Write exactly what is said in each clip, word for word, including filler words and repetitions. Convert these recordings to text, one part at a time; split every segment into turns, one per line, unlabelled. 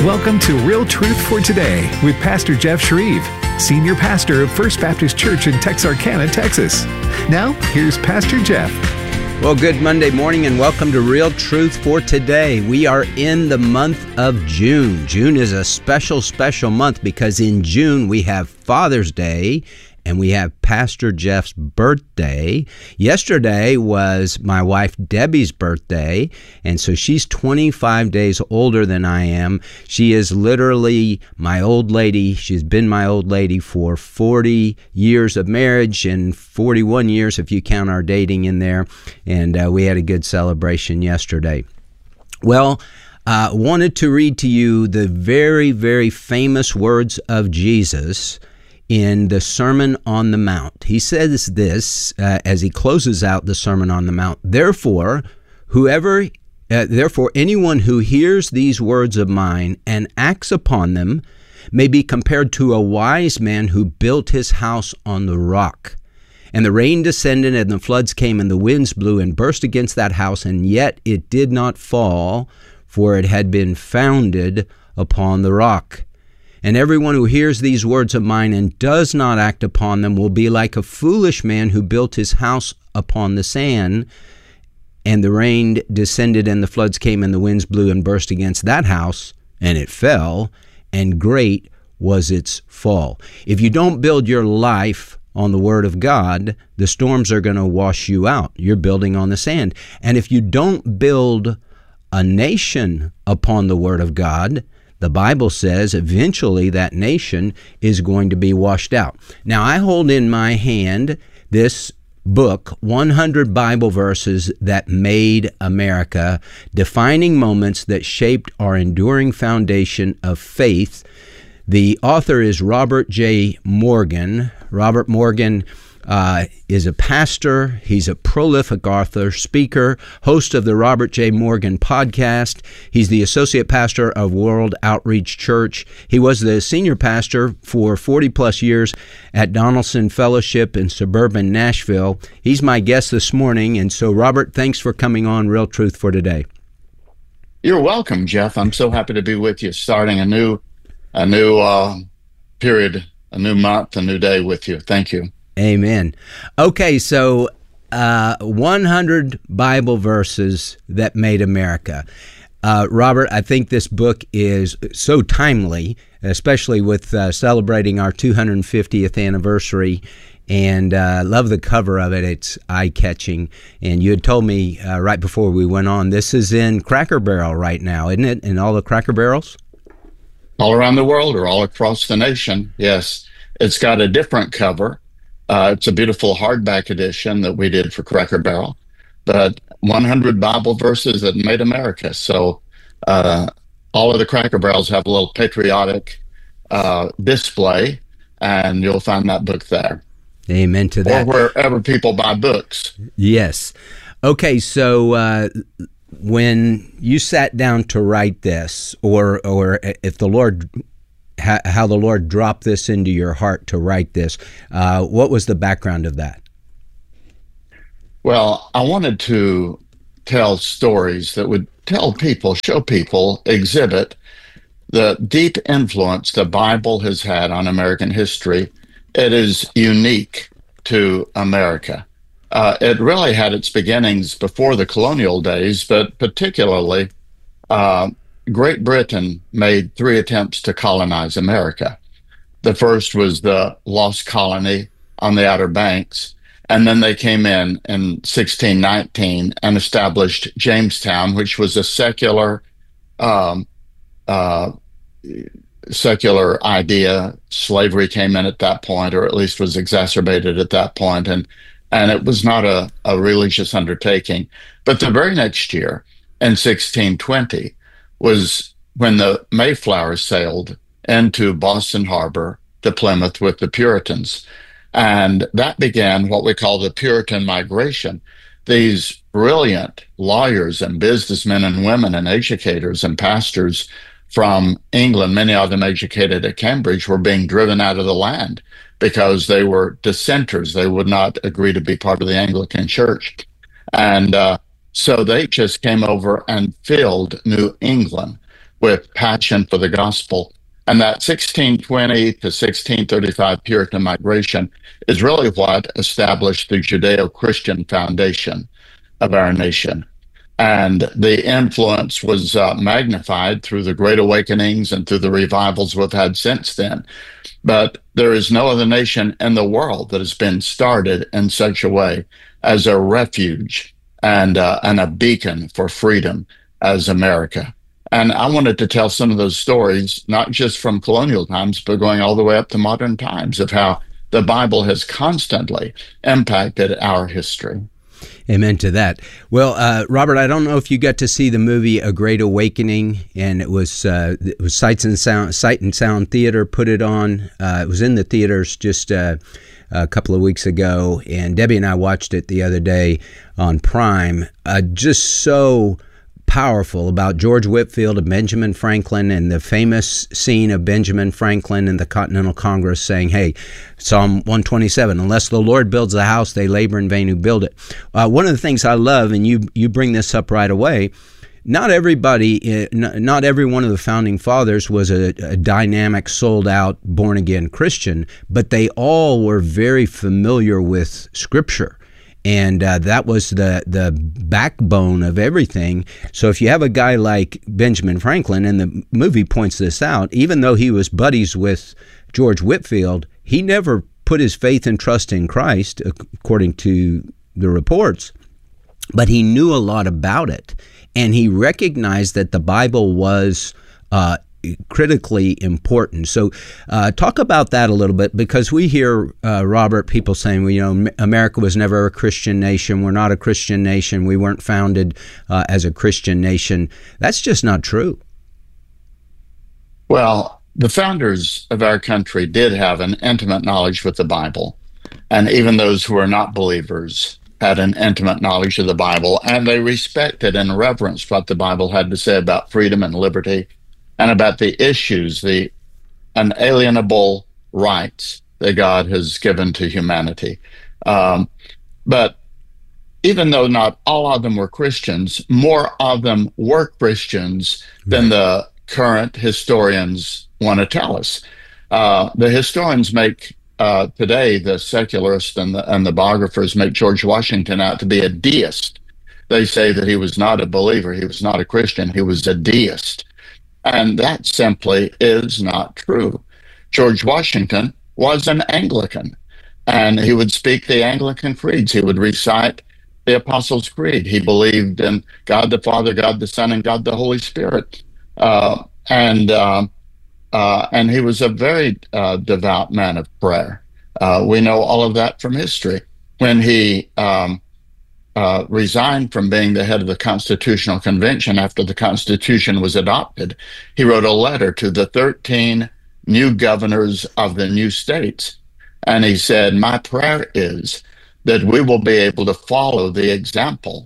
Welcome to Real Truth for Today with Pastor Jeff Shreve, Senior Pastor of First Baptist Church in Texarkana, Texas. Now, here's Pastor Jeff.
Well, good Monday morning and welcome to Real Truth for Today. We are in the month of June. June is a special, special month because in June we have Father's Day and we have Pastor Jeff's birthday. Yesterday was my wife Debbie's birthday, and so she's twenty-five days older than I am. She is literally my old lady. She's been my old lady for forty years of marriage and forty-one years if you count our dating in there, and uh, we had a good celebration yesterday. Well, uh, wanted to read to you the very, very famous words of Jesus in the Sermon on the Mount. He says this uh, as he closes out the Sermon on the Mount. Therefore, whoever, uh, therefore, anyone who hears these words of mine and acts upon them may be compared to a wise man who built his house on the rock. And the rain descended, and the floods came, and the winds blew and burst against that house, and yet it did not fall, for it had been founded upon the rock. And everyone who hears these words of mine and does not act upon them will be like a foolish man who built his house upon the sand, and the rain descended and the floods came and the winds blew and burst against that house, and it fell, and great was its fall. If you don't build your life on the Word of God, the storms are going to wash you out. You're building on the sand. And if you don't build a nation upon the Word of God, the Bible says eventually that nation is going to be washed out. Now, I hold in my hand this book, one hundred Bible Verses That Made America, Defining Moments That Shaped Our Enduring Foundation of Faith. The author is Robert J. Morgan. Robert Morgan Uh, is a pastor. He's a prolific author, speaker, host of the Robert J. Morgan podcast. He's the associate pastor of World Outreach Church. He was the senior pastor for forty plus years at Donaldson Fellowship in suburban Nashville. He's my guest this morning. And so, Robert, thanks for coming on Real Truth for Today.
You're welcome, Jeff. I'm so happy to be with you, starting a new, a new uh, period, a new month, a new day with you. Thank you.
Amen. Okay, so uh, one hundred Bible Verses That Made America. Uh, Robert, I think this book is so timely, especially with uh, celebrating our two hundred fiftieth anniversary, and uh, love the cover of it. It's eye-catching. And you had told me uh, right before we went on, this is in Cracker Barrel right now, isn't it? In all the Cracker Barrels?
All around the world or all across the nation, yes. It's got a different cover. Uh, it's a beautiful hardback edition that we did for Cracker Barrel, but one hundred Bible Verses That Made America. So uh, all of the Cracker Barrels have a little patriotic uh, display, and you'll find that book there.
Amen to that.
Or wherever people buy books.
Yes. Okay, so uh, when you sat down to write this, or or if the Lord... how the Lord dropped this into your heart to write this. Uh, what was the background of that?
Well, I wanted to tell stories that would tell people, show people, exhibit the deep influence the Bible has had on American history. It is unique to America. Uh, it really had its beginnings before the colonial days, but particularly uh, Great Britain made three attempts to colonize America. The first was the Lost Colony on the Outer Banks, and then they came in in sixteen nineteen and established Jamestown, which was a secular, um, uh, secular idea. Slavery came in at that point, or at least was exacerbated at that point, and and it was not a, a religious undertaking. But the very next year, in sixteen twenty, was when the Mayflower sailed into Boston Harbor to Plymouth with the Puritans. And that began what we call the Puritan migration. These brilliant lawyers and businessmen and women and educators and pastors from England, many of them educated at Cambridge, were being driven out of the land because they were dissenters. They would not agree to be part of the Anglican Church. And uh, so they just came over and filled New England with passion for the gospel. And that sixteen twenty to sixteen thirty-five Puritan migration is really what established the Judeo-Christian foundation of our nation. And the influence was uh, magnified through the Great Awakenings and through the revivals we've had since then. But there is no other nation in the world that has been started in such a way as a refuge and, uh, and a beacon for freedom as America. And I wanted to tell some of those stories, not just from colonial times, but going all the way up to modern times, of how the Bible has constantly impacted our history.
Amen to that. Well, uh, Robert, I don't know if you got to see the movie A Great Awakening, and it was uh, it was Sight and Sound Sight and Sound Theater put it on. Uh, it was in the theaters just uh, a couple of weeks ago, and Debbie and I watched it the other day on Prime. Uh, just so powerful about George Whitefield and Benjamin Franklin, and the famous scene of Benjamin Franklin in the Continental Congress saying, hey, Psalm one twenty-seven, unless the Lord builds the house, they labor in vain who build it. Uh, one of the things I love, and you you bring this up right away, not everybody, not every one of the founding fathers was a, a dynamic, sold-out, born-again Christian, but they all were very familiar with Scripture. And uh, that was the the backbone of everything. So if you have a guy like Benjamin Franklin, and the movie points this out, even though he was buddies with George Whitefield, he never put his faith and trust in Christ, according to the reports, but he knew a lot about it. And he recognized that the Bible was uh, critically important. So uh, talk about that a little bit, because we hear, uh, Robert, people saying, well, you know, America was never a Christian nation. We're not a Christian nation. We weren't founded uh, as a Christian nation. That's just not true.
Well, the founders of our country did have an intimate knowledge with the Bible. And even those who are not believers had an intimate knowledge of the Bible, and they respected and reverenced what the Bible had to say about freedom and liberty, and about the issues, the unalienable rights that God has given to humanity. Um, but even though not all of them were Christians, more of them were Christians than the current historians want to tell us. Uh, the historians make uh, today, the secularists and the, and the biographers make George Washington out to be a deist. They say that he was not a believer, he was not a Christian, he was a deist. And that simply is not true. George Washington was an Anglican, and he would speak the Anglican creeds. He would recite the Apostles' Creed. He believed in God the Father, God the Son, and God the Holy Spirit. Uh, and uh, uh, and he was a very uh, devout man of prayer. Uh, we know all of that from history. When he um, Uh, resigned from being the head of the Constitutional Convention after the Constitution was adopted, he wrote a letter to the thirteen new governors of the new states. And he said, my prayer is that we will be able to follow the example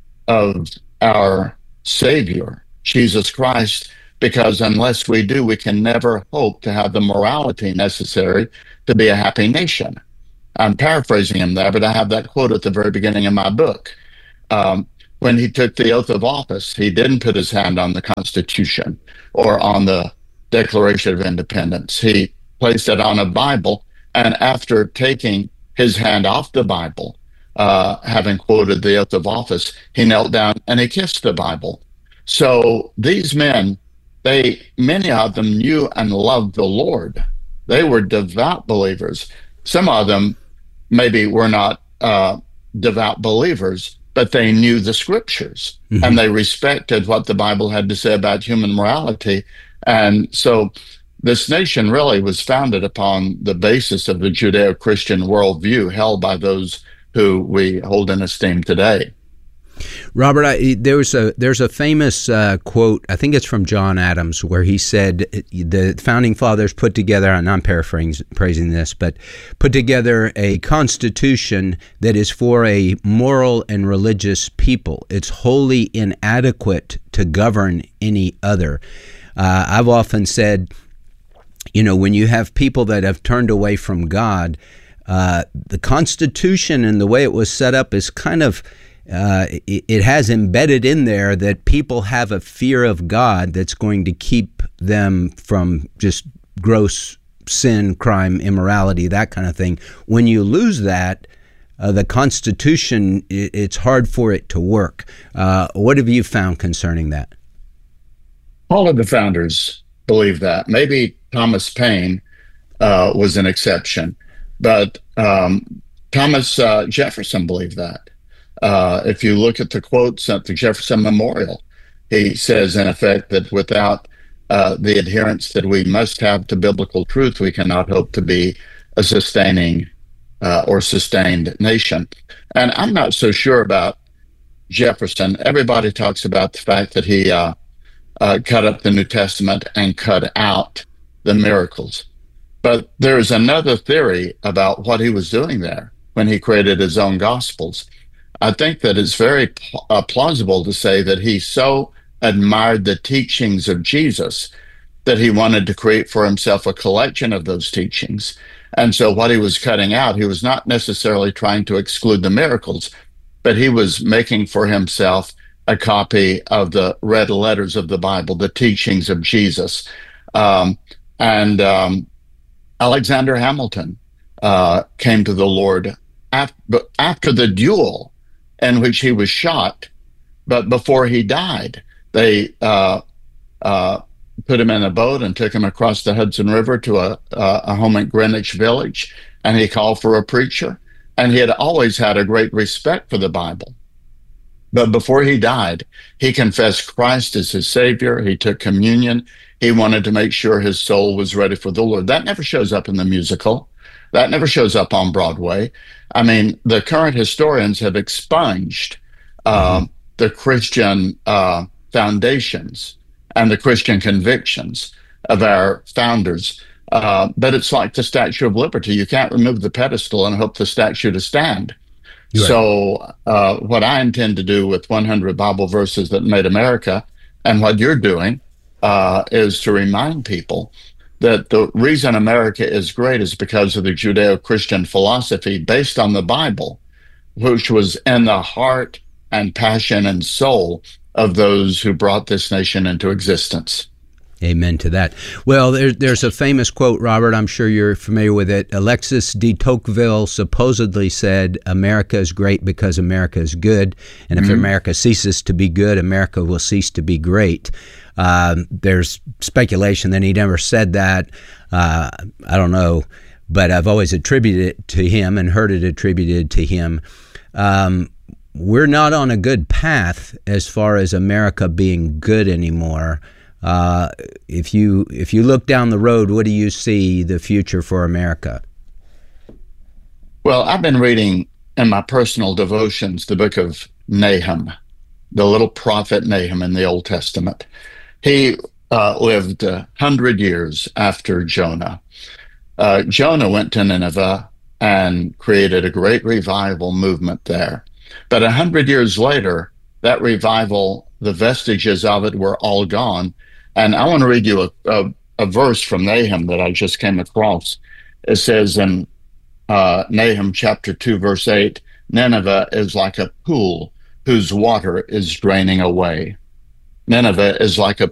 of our Savior, Jesus Christ, because unless we do, we can never hope to have the morality necessary to be a happy nation. I'm paraphrasing him there, but I have that quote at the very beginning of my book. Um, when he took the oath of office, he didn't put his hand on the Constitution or on the Declaration of Independence. He placed it on a Bible, and after taking his hand off the Bible, uh, having quoted the oath of office, he knelt down and he kissed the Bible. So these men, they many of them knew and loved the Lord. They were devout believers. Some of them maybe were not uh, devout believers, but they knew the Scriptures, mm-hmm. and they respected what the Bible had to say about human morality. And so this nation really was founded upon the basis of the Judeo-Christian worldview held by those who we hold in esteem today.
Robert, I, there was a there's a famous uh, quote, I think it's from John Adams, where he said the founding fathers put together, and I'm paraphrasing this, but put together a constitution that is for a moral and religious people. It's wholly inadequate to govern any other. Uh, I've often said, you know, when you have people that have turned away from God, uh, the Constitution and the way it was set up is kind of uh, it, it has embedded in there that people have a fear of God that's going to keep them from just gross sin, crime, immorality, that kind of thing. When you lose that, uh, the Constitution, it, it's hard for it to work. Uh, what have you found concerning that?
All of the founders believe that. Maybe Thomas Paine uh, was an exception, but um, Thomas uh, Jefferson believed that. Uh, if you look at the quotes at the Jefferson Memorial, he says, in effect, that without uh, the adherence that we must have to biblical truth, we cannot hope to be a sustaining uh, or sustained nation. And I'm not so sure about Jefferson. Everybody talks about the fact that he uh, uh, cut up the New Testament and cut out the miracles. But there's another theory about what he was doing there when he created his own Gospels. I think that it's very pl- uh, plausible to say that he so admired the teachings of Jesus that he wanted to create for himself a collection of those teachings. And so what he was cutting out, he was not necessarily trying to exclude the miracles, but he was making for himself a copy of the red letters of the Bible, the teachings of Jesus. Um, and um, Alexander Hamilton uh, came to the Lord after, after the duel in which he was shot, but before he died. They uh, uh, put him in a boat and took him across the Hudson River to a, a, a home at Greenwich Village, and he called for a preacher. And he had always had a great respect for the Bible. But before he died, he confessed Christ as his Savior. He took communion. He wanted to make sure his soul was ready for the Lord. That never shows up in the musical. That never shows up on Broadway. I mean, the current historians have expunged uh, mm-hmm. the Christian uh, foundations and the Christian convictions of our founders. Uh, but it's like the Statue of Liberty. You can't remove the pedestal and hope the statue to stand. Right. So uh, what I intend to do with one hundred Bible Verses That Made America, and what you're doing, uh, is to remind people that the reason America is great is because of the Judeo-Christian philosophy based on the Bible, which was in the heart and passion and soul of those who brought this nation into existence.
Amen to that. Well, there, there's a famous quote, Robert, I'm sure you're familiar with it. Alexis de Tocqueville supposedly said, America is great because America is good, and if mm-hmm. America ceases to be good, America will cease to be great. Um, there's speculation that he never said that. Uh, I don't know, but I've always attributed it to him and heard it attributed to him. Um, we're not on a good path as far as America being good anymore. Uh, if you if you look down the road, what do you see the future for America?
Well, I've been reading in my personal devotions the book of Nahum, the little prophet Nahum in the Old Testament. He uh, lived a hundred years after Jonah. Uh, Jonah went to Nineveh and created a great revival movement there. But a hundred years later, that revival, the vestiges of it were all gone. And I want to read you a, a, a verse from Nahum that I just came across. It says in uh, Nahum chapter two, verse eight, Nineveh is like a pool whose water is draining away. Nineveh is like a